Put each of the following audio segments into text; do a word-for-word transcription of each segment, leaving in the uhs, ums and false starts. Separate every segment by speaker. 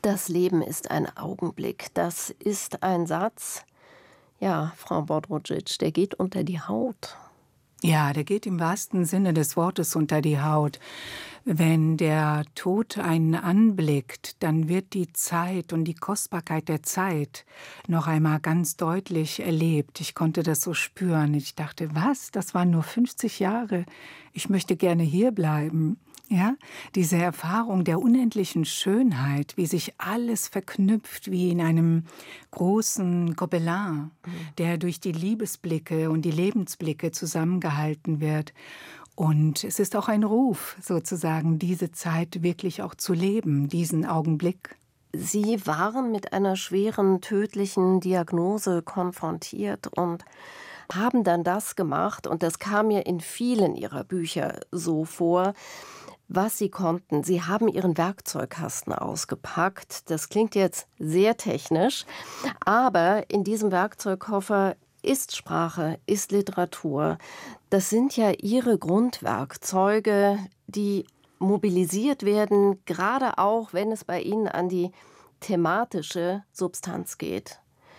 Speaker 1: Das Leben ist ein Augenblick. Das ist ein Satz, ja, Frau Bodrogic, der geht unter die Haut.
Speaker 2: Ja, der geht im wahrsten Sinne des Wortes unter die Haut. Wenn der Tod einen anblickt, dann wird die Zeit und die Kostbarkeit der Zeit noch einmal ganz deutlich erlebt. Ich konnte das so spüren. Ich dachte, was? Das waren nur fünfzig Jahre. Ich möchte gerne hier bleiben. Ja, diese Erfahrung der unendlichen Schönheit, wie sich alles verknüpft, wie in einem großen Gobelin, der durch die Liebesblicke und die Lebensblicke zusammengehalten wird. Und es ist auch ein Ruf, sozusagen, diese Zeit wirklich auch zu leben, diesen Augenblick.
Speaker 1: Sie waren mit einer schweren, tödlichen Diagnose konfrontiert und haben dann das gemacht, und das kam mir in vielen Ihrer Bücher so vor, was Sie konnten. Sie haben Ihren Werkzeugkasten ausgepackt. Das klingt jetzt sehr technisch, aber in diesem Werkzeugkoffer ist Sprache, ist Literatur. Das sind ja Ihre Grundwerkzeuge, die mobilisiert werden, gerade auch, wenn es bei Ihnen an die thematische Substanz geht.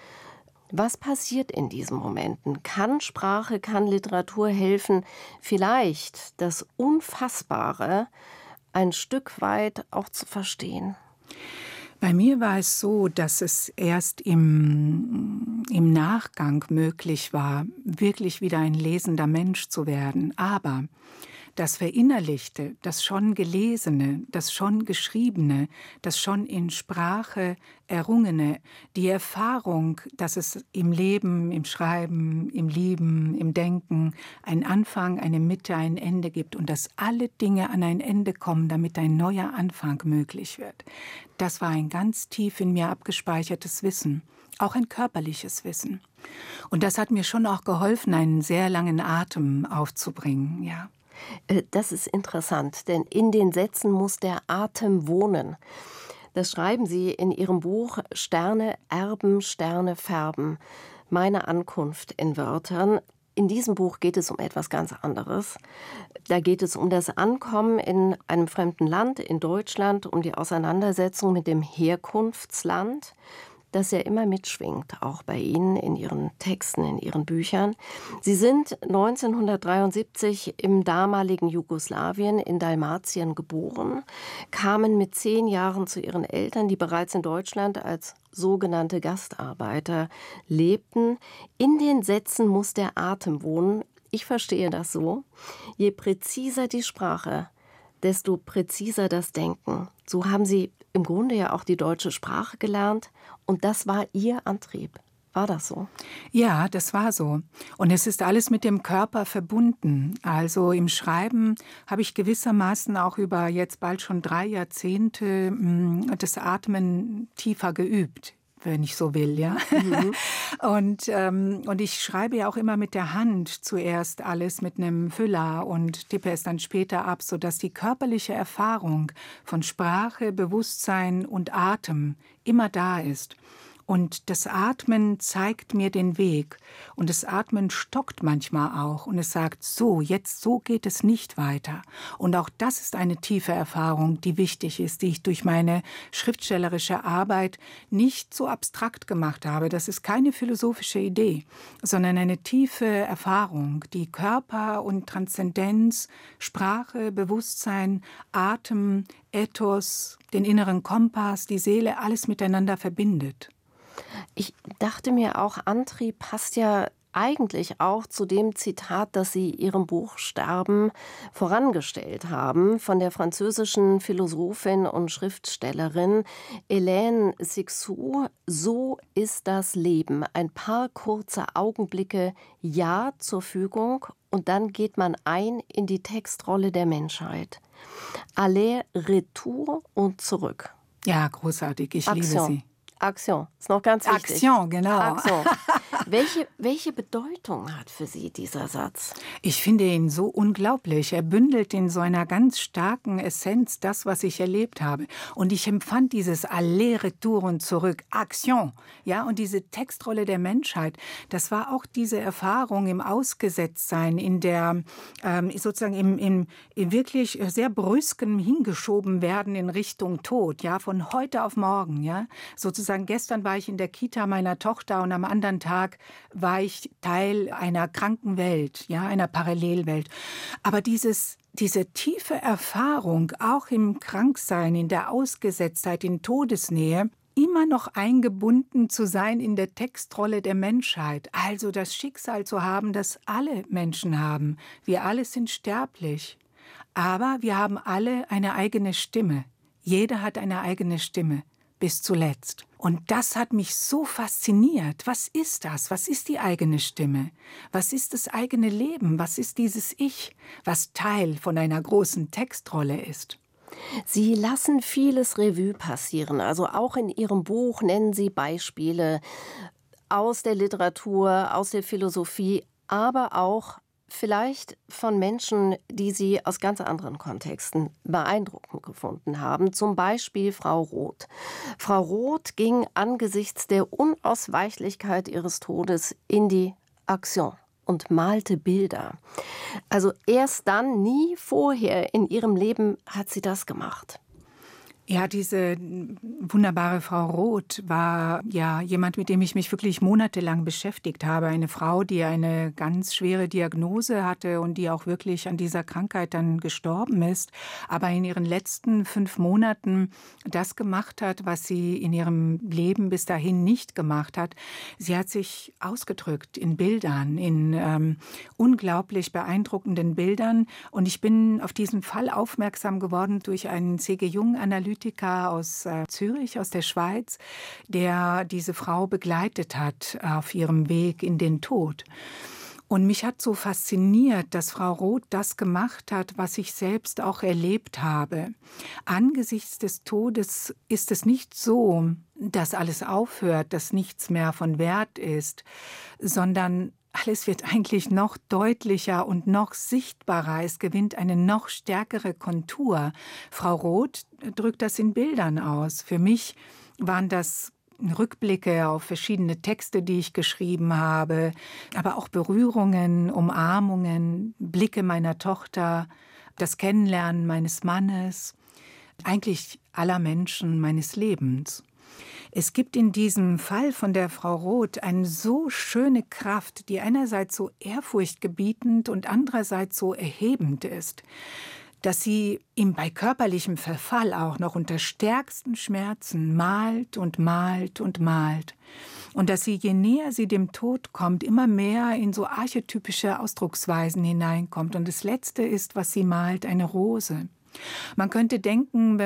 Speaker 1: Was passiert in diesen Momenten? Kann Sprache, kann Literatur helfen, vielleicht das Unfassbare ein Stück weit auch zu verstehen?
Speaker 2: Bei mir war es so, dass es erst im, im Nachgang möglich war, wirklich wieder ein lesender Mensch zu werden. Aber das Verinnerlichte, das schon Gelesene, das schon Geschriebene, das schon in Sprache Errungene, die Erfahrung, dass es im Leben, im Schreiben, im Lieben, im Denken einen Anfang, eine Mitte, ein Ende gibt und dass alle Dinge an ein Ende kommen, damit ein neuer Anfang möglich wird. Das war ein ganz tief in mir abgespeichertes Wissen, auch ein körperliches Wissen. Und das hat mir schon auch geholfen, einen sehr langen Atem aufzubringen, ja.
Speaker 1: Das ist interessant, denn in den Sätzen muss der Atem wohnen. Das schreiben Sie in Ihrem Buch Sterne erben, Sterne färben. Meine Ankunft in Wörtern. In diesem Buch geht es um etwas ganz anderes. Da geht es um das Ankommen in einem fremden Land, in Deutschland, um die Auseinandersetzung mit dem Herkunftsland, das ja immer mitschwingt, auch bei Ihnen in Ihren Texten, in Ihren Büchern. Sie sind neunzehnhundertdreiundsiebzig im damaligen Jugoslawien in Dalmatien geboren, kamen mit zehn Jahren zu Ihren Eltern, die bereits in Deutschland als sogenannte Gastarbeiter lebten. In den Sätzen muss der Atem wohnen. Ich verstehe das so. Je präziser die Sprache, desto präziser das Denken. So haben Sie im Grunde ja auch die deutsche Sprache gelernt. Und das war Ihr Antrieb. War das so?
Speaker 2: Ja, das war so. Und es ist alles mit dem Körper verbunden. Also im Schreiben habe ich gewissermaßen auch über jetzt bald schon drei Jahrzehnte mh, das Atmen tiefer geübt, wenn ich so will, ja. Mhm. Und, ähm, und ich schreibe ja auch immer mit der Hand zuerst alles mit einem Füller und tippe es dann später ab, sodass die körperliche Erfahrung von Sprache, Bewusstsein und Atem immer da ist. Und das Atmen zeigt mir den Weg. Und das Atmen stockt manchmal auch. Und es sagt, so, jetzt so geht es nicht weiter. Und auch das ist eine tiefe Erfahrung, die wichtig ist, die ich durch meine schriftstellerische Arbeit nicht so abstrakt gemacht habe. Das ist keine philosophische Idee, sondern eine tiefe Erfahrung, die Körper und Transzendenz, Sprache, Bewusstsein, Atem, Ethos, den inneren Kompass, die Seele, alles miteinander verbindet.
Speaker 1: Ich dachte mir auch, Antrieb passt ja eigentlich auch zu dem Zitat, das Sie Ihrem Buch Sterben vorangestellt haben, von der französischen Philosophin und Schriftstellerin Hélène Cixous. So ist das Leben. Ein paar kurze Augenblicke, ja zur Fügung, und dann geht man ein in die Textrolle der Menschheit. Aller, Retour und zurück.
Speaker 2: Ja, großartig. Ich
Speaker 1: Action.
Speaker 2: liebe sie.
Speaker 1: Aktion, ist noch ganz wichtig.
Speaker 2: Aktion, genau.
Speaker 1: Aktion. Welche, welche Bedeutung hat für Sie dieser Satz?
Speaker 2: Ich finde ihn so unglaublich. Er bündelt in so einer ganz starken Essenz das, was ich erlebt habe. Und ich empfand dieses Aller, Retour und zurück, Action, ja, und diese Textrolle der Menschheit, das war auch diese Erfahrung im Ausgesetztsein, in der ähm, sozusagen im, im, im wirklich sehr brüsken hingeschoben werden in Richtung Tod, ja, von heute auf morgen, ja. Sozusagen gestern war ich in der Kita meiner Tochter und am anderen Tag war ich Teil einer kranken Welt, ja, einer Parallelwelt. Aber dieses, diese tiefe Erfahrung, auch im Kranksein, in der Ausgesetztheit, in Todesnähe, immer noch eingebunden zu sein in der Textrolle der Menschheit, also das Schicksal zu haben, das alle Menschen haben. Wir alle sind sterblich, aber wir haben alle eine eigene Stimme. Jeder hat eine eigene Stimme, bis zuletzt. Und das hat mich so fasziniert. Was ist das? Was ist die eigene Stimme? Was ist das eigene Leben? Was ist dieses Ich, was Teil von einer großen Textrolle ist?
Speaker 1: Sie lassen vieles Revue passieren. Also auch in Ihrem Buch nennen Sie Beispiele aus der Literatur, aus der Philosophie, aber auch vielleicht von Menschen, die Sie aus ganz anderen Kontexten beeindruckend gefunden haben. Zum Beispiel Frau Roth. Frau Roth ging angesichts der Unausweichlichkeit ihres Todes in die Aktion und malte Bilder. Also erst dann, nie vorher in ihrem Leben hat sie das gemacht.
Speaker 2: Ja, diese wunderbare Frau Roth war ja jemand, mit dem ich mich wirklich monatelang beschäftigt habe. Eine Frau, die eine ganz schwere Diagnose hatte und die auch wirklich an dieser Krankheit dann gestorben ist, aber in ihren letzten fünf Monaten das gemacht hat, was sie in ihrem Leben bis dahin nicht gemacht hat. Sie hat sich ausgedrückt in Bildern, in ähm, unglaublich beeindruckenden Bildern. Und ich bin auf diesen Fall aufmerksam geworden durch einen C G Jung-Analytiker aus äh, Zürich, aus der Schweiz, der diese Frau begleitet hat auf ihrem Weg in den Tod. Und mich hat so fasziniert, dass Frau Roth das gemacht hat, was ich selbst auch erlebt habe. Angesichts des Todes ist es nicht so, dass alles aufhört, dass nichts mehr von Wert ist, sondern alles wird eigentlich noch deutlicher und noch sichtbarer. Es gewinnt eine noch stärkere Kontur. Frau Roth drückt das in Bildern aus. Für mich waren das Rückblicke auf verschiedene Texte, die ich geschrieben habe, aber auch Berührungen, Umarmungen, Blicke meiner Tochter, das Kennenlernen meines Mannes, eigentlich aller Menschen meines Lebens. Es gibt in diesem Fall von der Frau Roth eine so schöne Kraft, die einerseits so ehrfurchtgebietend und andererseits so erhebend ist, dass sie ihm bei körperlichem Verfall auch noch unter stärksten Schmerzen malt und malt und malt. Und dass sie, je näher sie dem Tod kommt, immer mehr in so archetypische Ausdrucksweisen hineinkommt. Und das Letzte ist, was sie malt, eine Rose. Man könnte denken,